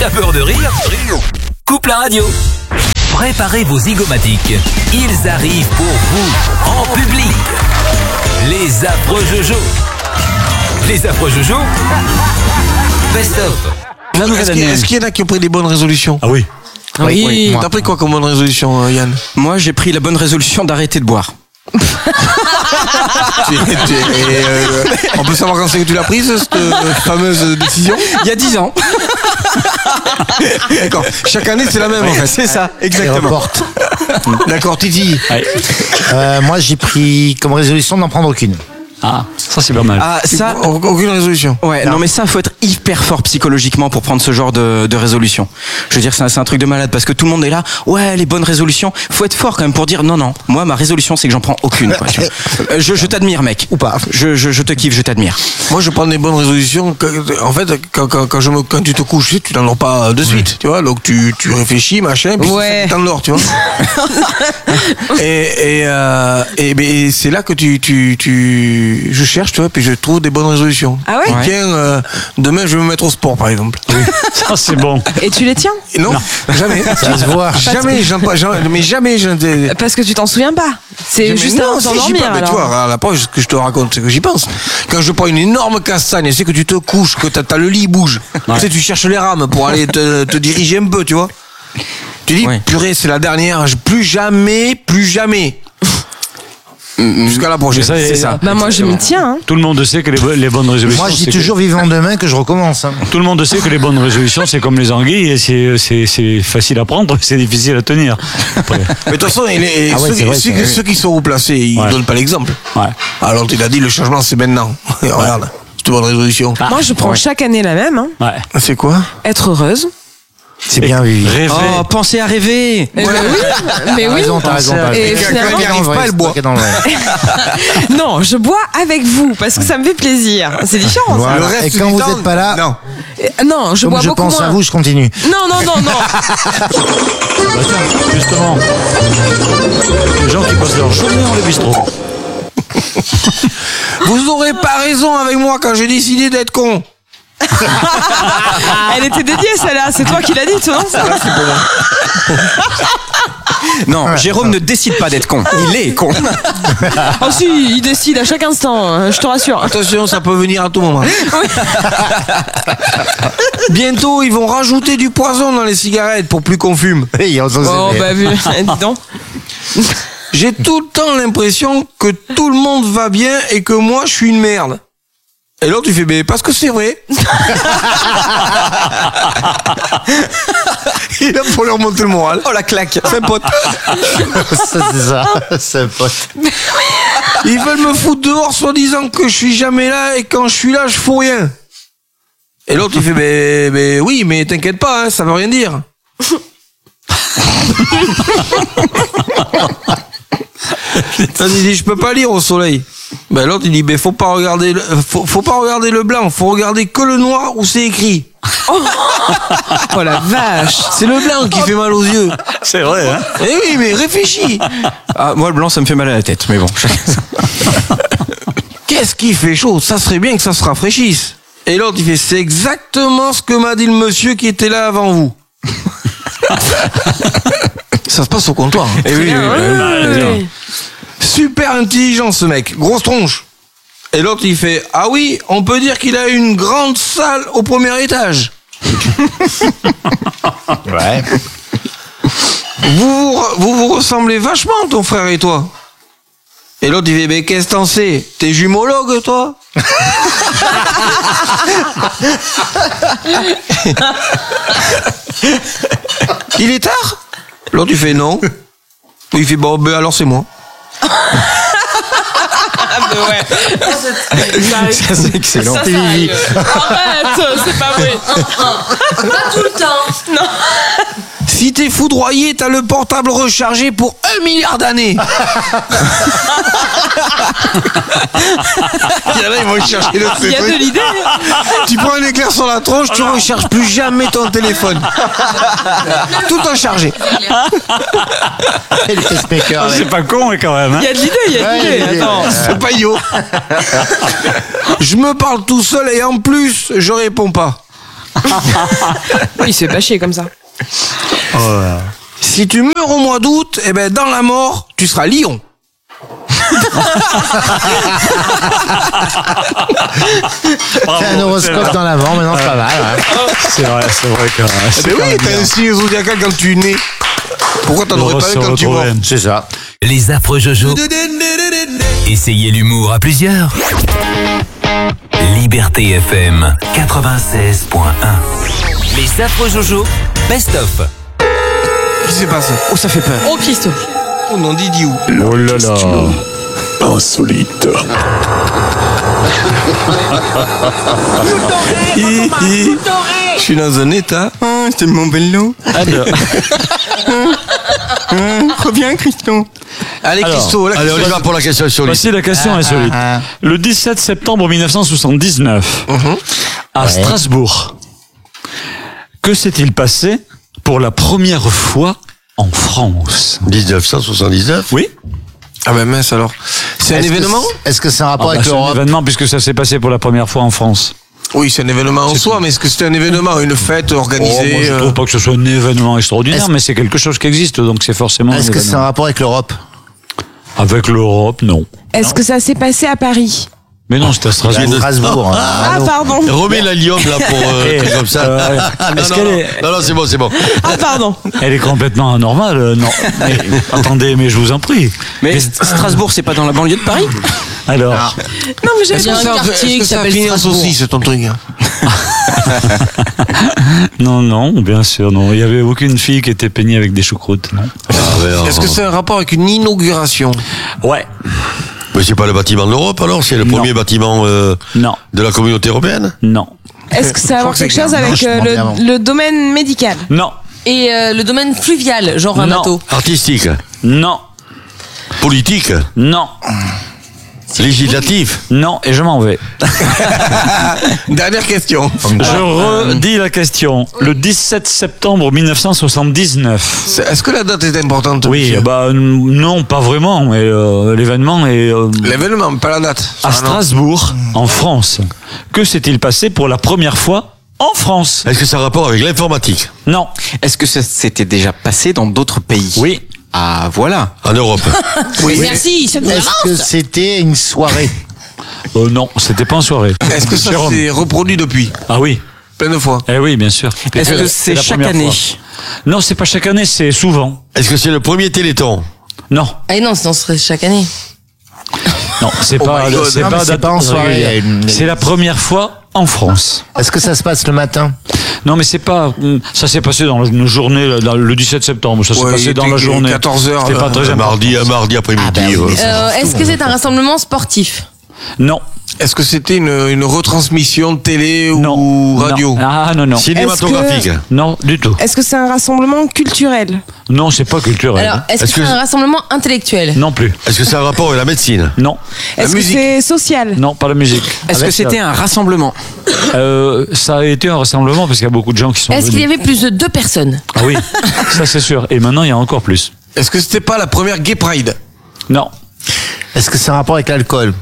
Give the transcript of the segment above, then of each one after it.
T'as peur de rire? Coupe la radio. Préparez vos zygomatiques. Ils arrivent pour vous, en public. Les affreux Jojo. Les affreux Jojo. Best of. Est-ce qu'il y en a qui ont pris des bonnes résolutions? Ah oui. Oui. T'as pris quoi comme bonne résolution, Yann? Moi, j'ai pris la bonne résolution d'arrêter de boire. On peut savoir quand c'est que tu l'as prise, cette fameuse décision? Il y a 10 ans. D'accord. Chaque année, c'est la même, en fait. C'est ça, Et exactement. reporte. D'accord, Titi. Moi, j'ai pris comme résolution d'en prendre aucune. Ah, ça c'est pas mal. Ah, ça... Aucune résolution. Ouais, non mais ça, faut être hyper fort psychologiquement pour prendre ce genre de résolution. Je veux dire, c'est un truc de malade parce que tout le monde est là. Ouais, les bonnes résolutions. Faut être fort quand même pour dire non. Moi, ma résolution, c'est que j'en prends aucune. Quoi, tu vois. Je t'admire, mec. Ou pas. Je te kiffe, je t'admire. Moi, je prends des bonnes résolutions. En fait, quand tu te couches, tu n'en as pas de suite, tu vois. Donc, tu réfléchis, machin, puis Ouais. tu t'endors, tu vois. et c'est là que je cherche, tu vois, puis je trouve des bonnes résolutions. Ah ouais? Tiens, demain, je vais me mettre au sport, par exemple. Ça c'est bon. Et tu les tiens? Non, jamais. Ça se voit. Jamais. Parce que tu t'en souviens pas. C'est juste avant de j'y t'endormir. pas, mais tu alors. vois, à la pause, ce que je te raconte, c'est que j'y pense. Quand je prends une énorme castagne, c'est que tu te couches, que t'as le lit il bouge. Tu sais, tu cherches les rames pour aller te diriger un peu, tu vois. Tu dis, Ouais. purée, c'est la dernière, plus jamais. Jusqu'à la prochaine. Mais C'est ça. Bah moi je m'y tiens. Hein. Tout le monde sait que les bonnes résolutions. Moi, je dis c'est toujours vivant demain que je recommence. Hein. tout le monde sait que les bonnes résolutions, c'est comme les anguilles, et c'est facile à prendre, c'est difficile à tenir. Après. Mais de toute façon, Ah ouais, c'est vrai, ceux qui sont haut placés, ils Ouais. donnent pas l'exemple. Ouais. Alors, il a dit, le changement, c'est maintenant. Et regarde, c'est une bonne résolution. Moi je prends chaque année la même. Hein. Ouais. C'est quoi? Être heureuse. C'est bien, oui. Rêver. Oh, pensez à rêver. Eh ben oui. Mais T'as oui. raison, t'as raison. Et Quand finalement, il n'y arrive pas, elle boit. non, je bois avec vous parce que ça me fait plaisir. C'est différent. Ça. Voilà. Le reste Et quand du vous temps, n'êtes pas là, non. Non, je comme bois je beaucoup pense moins. à vous, je continue. Non. Bah tiens, justement, les gens qui passent leur journée dans le bistrot. Vous aurez pas raison avec moi quand j'ai décidé d'être con. Elle était dédiée celle-là. C'est toi qui l'as dit, toi, non? Non, Jérôme ne décide pas d'être con. Il est con. Oh si, il décide à chaque instant. Je te rassure. Attention, ça peut venir à tout moment. Bientôt, ils vont rajouter du poison dans les cigarettes pour plus qu'on fume. Oh bah vu. Dis donc. J'ai tout le temps l'impression que tout le monde va bien et que moi, je suis une merde. Et l'autre, il fait, mais parce que c'est vrai. Il a pour leur remonter le moral. Oh la claque. C'est un pote. C'est ça, c'est un pote. Ils veulent me foutre dehors, soi-disant que je suis jamais là et quand je suis là, je fous rien. Et l'autre, il fait, mais oui, mais t'inquiète pas, hein, ça veut rien dire. Il dit, je peux pas lire au soleil. Ben l'autre, il dit, faut pas regarder faut pas regarder le blanc, faut regarder que le noir où c'est écrit. Oh la vache. C'est le blanc qui fait mal aux yeux. C'est vrai, hein? Eh oui, mais réfléchis. Ah, moi, le blanc, ça me fait mal à la tête, mais bon. Qu'est-ce qui fait chaud? Ça serait bien que ça se rafraîchisse. Et l'autre, il fait, c'est exactement ce que m'a dit le monsieur qui était là avant vous. Ça se passe au comptoir. Hein. Eh oui, Oui. Super intelligent ce mec, grosse tronche. Et l'autre il fait, ah oui, on peut dire qu'il a une grande salle au premier étage. Ouais. Vous ressemblez vachement ton frère et toi. Et l'autre il fait, mais qu'est-ce que t'en sais? T'es jumologue toi? Il est tard? L'autre il fait non. Il fait, bon ben alors c'est moi. Ça, c'est excellent. Arrête, c'est pas vrai. Pas tout le temps. Non. Si t'es foudroyé, t'as le portable rechargé pour 1 milliard d'années. Il y en a, ils vont chercher le Il y a de l'idée. Tu prends un éclair sur la tronche, tu recharges plus jamais ton téléphone. Tout en chargé. Et le pacemaker, C'est pas con, hein, quand même. Hein? Il y a de l'idée, il y a de l'idée. Attends. C'est pas idiot. Je me parle tout seul et en plus, je réponds pas. Oui, il se fait pas chier comme ça. Si tu meurs au mois d'août, eh ben dans la mort, tu seras lion. C'est un horoscope dans l'avant, maintenant c'est pas mal. Ouais. C'est vrai que. Mais oui, t'as un signe zodiacal quand tu nais. Pourquoi t'en aurais pas un quand tu mors? C'est ça. Les affreux Jojo. Essayez l'humour à plusieurs. Liberté FM 96.1. Les affreux Jojo, best-of. Qu'est-ce qui s'est passé? Oh, ça fait peur. Oh Christo. Oh non, Didi où? Oh là là. Insolite. Je suis dans un état. C'est mon bello. Alors, Reviens, Christo. Allez, Alors, Christo, là, Allez, on y va pour la question insolite. voici la question insolite. Le 17 septembre 1979, à Strasbourg, que s'est-il passé pour la première fois en France? 1979. Oui. Ah ben mince alors. C'est un événement? Est-ce que c'est un rapport Ah bah, avec c'est un l'Europe? événement puisque ça s'est passé pour la première fois en France. Oui, c'est un événement en soi, mais est-ce que c'était un événement, une fête organisée? Moi, je trouve pas que ce soit un événement extraordinaire, Est-ce- mais c'est quelque chose qui existe, donc c'est forcément un Est-ce que c'est un événement. rapport avec l'Europe? Avec l'Europe, non. Est-ce que ça s'est passé à Paris? Mais non, c'était à Strasbourg. Strasbourg. hein. Ah, pardon. Remets la lionne là pour truc comme ça. Non, est-ce non, qu'elle non. est- Non, c'est bon, c'est bon. Ah, pardon. Elle est complètement anormale, non. Mais, attendez, mais je vous en prie. Mais Strasbourg, c'est pas dans la banlieue de Paris? Alors, Non, mais Il y j'ai a un quartier est-ce qui que ça a s'appelle fini en Strasbourg. saucisse, ton truc? Hein? non, bien sûr, non. Il y avait aucune fille qui était peignée avec des choucroutes, non. Est-ce que c'est un rapport avec une inauguration? Ouais. Mais c'est pas le bâtiment de l'Europe alors? C'est le Non. premier bâtiment Non, de la communauté européenne? non, Est-ce que ça a à voir quelque chose avec je comprends bien, non. le domaine médical? non, Et le domaine fluvial, genre un Non. bateau. Artistique? non, Politique? non, Législatif? non, et je m'en vais. Dernière question. Je redis la question. Le 17 septembre 1979. Est-ce que la date est importante? Oui, monsieur? bah non, pas vraiment, mais l'événement est L'événement, pas la date. à Strasbourg, en France. Que s'est-il passé pour la première fois en France? Est-ce que ça a un rapport avec l'informatique? Non. Est-ce que ça s'était déjà passé dans d'autres pays? Oui. Ah, voilà. En Europe? Oui. Merci, ça nous Est-ce que avance. c'était une soirée? Non, c'était pas en soirée. Est-ce que ça Jérôme. s'est reproduit depuis? Ah oui. Plein de fois. Eh oui, bien sûr. Est-ce que c'est la chaque première année? fois. Non, c'est pas chaque année, c'est souvent. Est-ce que c'est le premier Téléthon? Non, Ah non, sinon ce serait chaque année. non, c'est Oh pas, my God. c'est Non, mais pas, c'est pas en soirée, régulière. il y a une- C'est la première fois en France. Est-ce que ça se passe le matin? Non, mais c'est pas. Ça s'est passé dans une journée, le 17 septembre. Ça s'est Ouais, il passé dans était la journée. 14 heures, C'était pas très Un important. mardi après-midi. Ah, bah oui, mais ça- Est-ce que c'est un rassemblement sportif? Non, Est-ce que c'était une retransmission de télé non. ou radio? Non. Ah non. Cinématographique? Non, du tout. Est-ce que c'est un rassemblement culturel? Non, c'est pas culturel. Alors, est-ce que Est-ce c'est que- un rassemblement intellectuel? Non plus. Est-ce que ça a un rapport avec la médecine? Non, Est-ce que musique. c'est social? non, pas la musique. Est-ce que Avec c'était un rassemblement? Ça a été un rassemblement parce qu'il y a beaucoup de gens qui sont Est-ce qu'il y venus. avait plus de 2 personnes? Ah oui, ça c'est sûr. Et maintenant, il y a encore plus. Est-ce que c'était pas la première Gay Pride? Non. Est-ce que c'est un rapport avec l'alcool?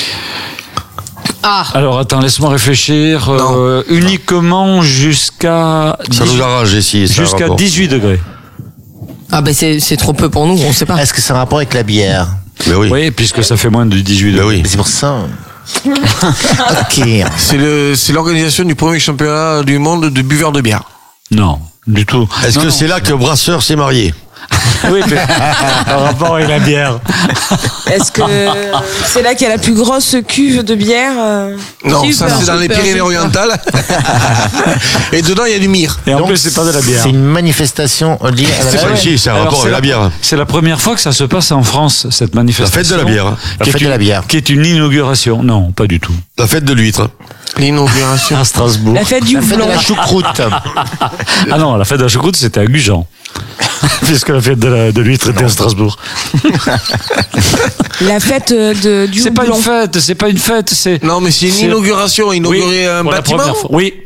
Ah, Alors attends, laisse-moi réfléchir. Uniquement jusqu'à Ça nous arrange ici. ça a un jusqu'à rapport. 18 degrés. ah ben c'est trop peu pour nous, on sait pas. Est-ce que c'est un rapport avec la bière? Mais oui. Oui, puisque ça fait moins de 18 Ben degrés. oui. C'est pour ça. Ok. C'est l'organisation du premier championnat du monde de buveurs de bière. Non, du tout. Est-ce Non, que non. c'est là que Brasseur s'est marié? Oui, mais en rapport avec la bière. Est-ce que c'est là qu'il y a la plus grosse cuve de bière? Non, Super, ça c'est dans les super, Pyrénées-Orientales. Et dedans il y a du mire. Et en Donc, plus, c'est pas de la bière. C'est une manifestation liée à la C'est bière. pas ici, c'est un Alors, rapport avec la bière. C'est la première fois que ça se passe en France, cette La manifestation. fête de la bière. La Qui est fête de une- la bière. Qui est une inauguration. Non, pas du tout. La fête de l'huître. L'inauguration. À Strasbourg. La fête du La fête de blond. la choucroute. Ah non, la fête de la choucroute, c'était à Gujan. Puisque la fête de l'huître était à Strasbourg. La fête du C'est pas blond. une fête, c'est pas une fête, c'est. Non, mais c'est une inauguration. Inaugurer un pour la bâtiment. première fois. Oui,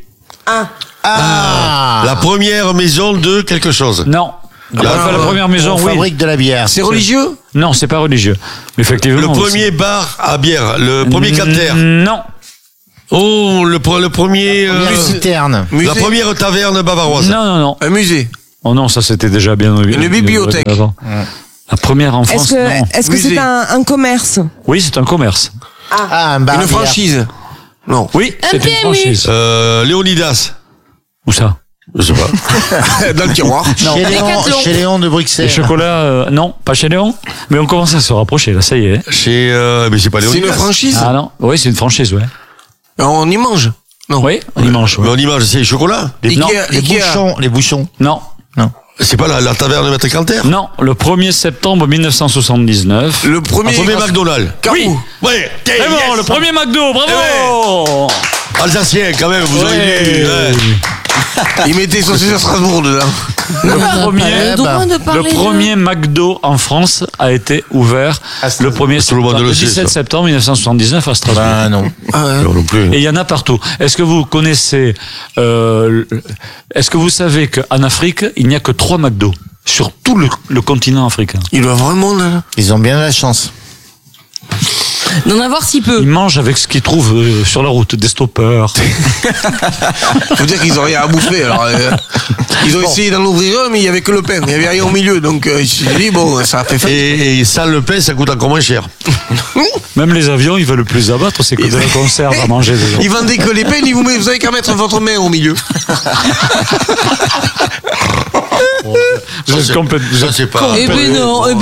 La première maison de quelque chose. non. La première maison, On oui. fabrique de la bière. C'est religieux? Non, c'est pas religieux. Mais effectivement. Le premier bar à bière, le premier canter. Non. Oh, le premier. Première citerne. La Musée. première taverne bavaroise. Non. Un musée. Oh non, ça c'était déjà bien. Une bibliothèque. Avant. La première en France, non. Est-ce que c'est Musée. un commerce? Oui, c'est un commerce. Ah, un bar. Une franchise. Non. Oui, Un c'est une PMU. franchise. Léonidas. Où ça? Je sais pas. Dans le tiroir. Décathlon. Chez Léon de Bruxelles. Les chocolats, non, pas chez Léon. Mais on commence à se rapprocher, là, ça y est. Chez. Mais c'est pas C'est Léonidas. une franchise. Ah non, oui, c'est une franchise, ouais. On y mange. Non. Oui, on y mange, Mais ouais. on y mange, c'est les chocolats. Non, Les bouchons. non, C'est pas la taverne de Maître Canter. non. Le 1er septembre 1979. Le premier. Un premier McDonald's. Carreau. Oui. Ouais. C'est bon, le premier McDo, bravo! Alsacien, quand même, vous auriez dû. Ouais. Il mettait saucisse à Strasbourg dedans. Le premier, droit de le parler premier McDo en France a été ouvert le 1er Tout le monde septembre, le le sait, 17 ça. septembre 1979 à Strasbourg. Ben non. Non, non plus. Et il y en a partout. Est-ce que vous connaissez, est-ce que vous savez qu'en Afrique, il n'y a que 3 McDo sur tout le continent africain? Il doit avoir un monde, là. Ils ont bien de la chance. D'en avoir si peu. Ils mangent avec ce qu'ils trouvent sur la route, des stoppers. Faut dire qu'ils ont rien à bouffer. Alors, ils ont essayé d'en ouvrir un, mais il y avait que le pain. Il y avait rien au milieu. Donc, ils se sont dit, bon, ça a fait fait. Et ça, le pain, ça coûte encore moins cher. Même les avions, ils veulent plus abattre, c'est que de la conserve à manger. Déjà. Ils vendaient que les pains, ils vous avez qu'à mettre votre main au milieu. Vous êtes complètement- Ça, c'est pas. Eh ben non,